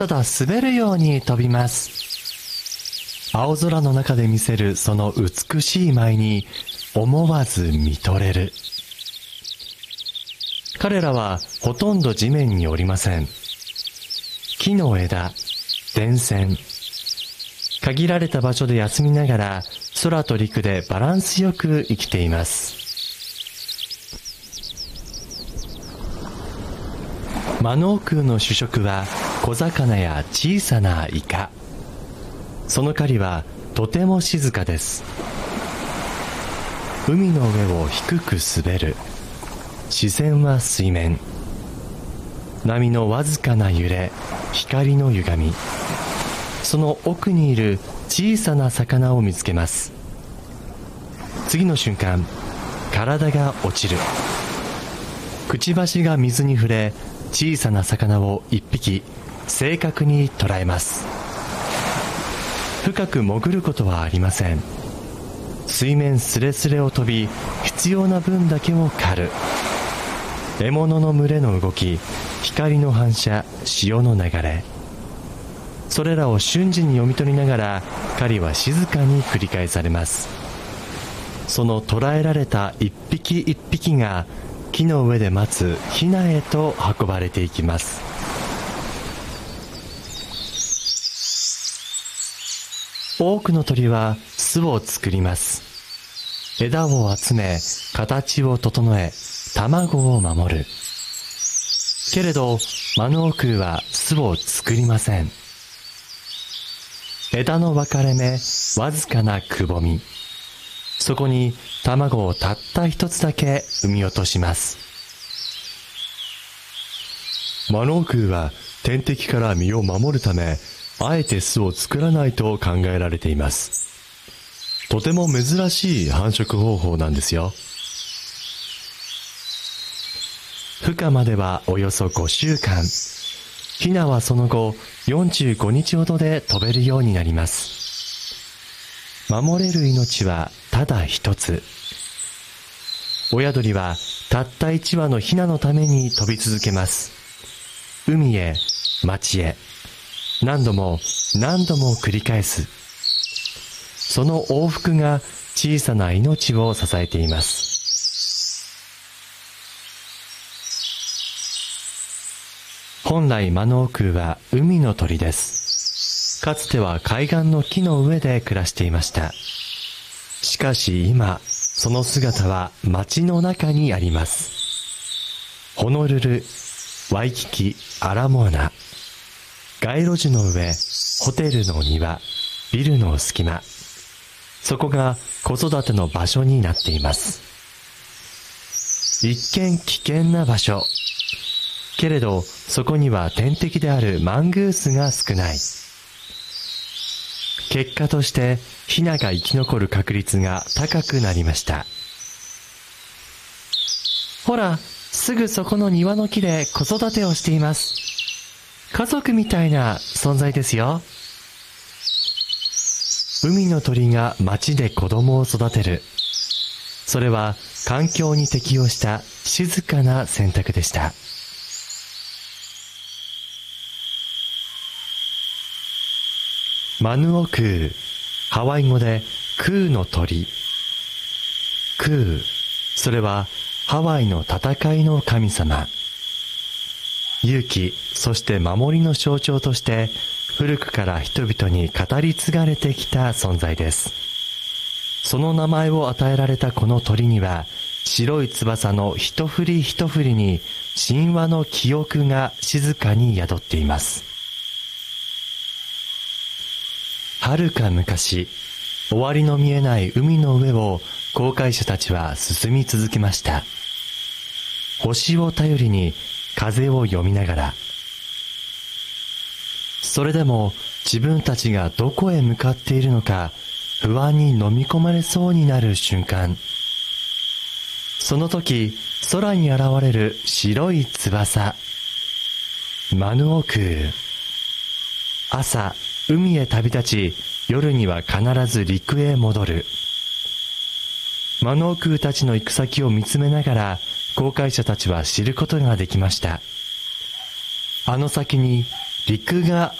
ただ滑るように飛びます。青空の中で見せるその美しい舞に思わず見とれる。彼らはほとんど地面におりません。木の枝、電線、限られた場所で休みながら空と陸でバランスよく生きています。マノークーの主食は小魚や小さなイカ。その狩りはとても静かです。海の上を低く滑る。視線は水面。波のわずかな揺れ、光の歪み。その奥にいる小さな魚を見つけます。次の瞬間、体が落ちる。くちばしが水に触れ、小さな魚を一匹正確に捉えます。深く潜ることはありません。水面すれすれを飛び、必要な分だけを狩る。獲物の群れの動き、光の反射、潮の流れ、それらを瞬時に読み取りながら狩りは静かに繰り返されます。その捕らえられた一匹一匹が木の上で待つヒナへと運ばれていきます。多くの鳥は巣を作ります。枝を集め、形を整え、卵を守る。けれどマノークーは巣を作りません。枝の分かれ目、わずかなくぼみ、そこに卵をたった一つだけ産み落とします。マノークーは天敵から身を守るため、あえて巣を作らないと考えられています。とても珍しい繁殖方法なんですよ。孵化まではおよそ5週間。ヒナはその後45日ほどで飛べるようになります。守れる命はただ一つ。親鳥はたった1羽のヒナのために飛び続けます。海へ、町へ、何度も何度も繰り返す。その往復が小さな命を支えています。本来マノークーは海の鳥です。かつては海岸の木の上で暮らしていました。しかし今、その姿は街の中にあります。ホノルル、ワイキキ、アラモアナ。街路樹の上、ホテルの庭、ビルの隙間。そこが子育ての場所になっています。一見危険な場所。けれど、そこには天敵であるマングースが少ない。結果として、ヒナが生き残る確率が高くなりました。ほら、すぐそこの庭の木で子育てをしています。家族みたいな存在ですよ。海の鳥が町で子供を育てる。それは環境に適応した静かな選択でした。マヌオクー、ハワイ語でクーの鳥。クー、それはハワイの戦いの神様。勇気、そして守りの象徴として古くから人々に語り継がれてきた存在です。その名前を与えられたこの鳥には、白い翼の一振り一振りに神話の記憶が静かに宿っています。遥か昔、終わりの見えない海の上を航海者たちは進み続けました。星を頼りに風を読みながら。それでも自分たちがどこへ向かっているのか不安に飲み込まれそうになる瞬間。その時、空に現れる白い翼。マヌオクー。朝、海へ旅立ち、夜には必ず陸へ戻る。マノークーたちの行く先を見つめながら、航海者たちは知ることができました。あの先に陸が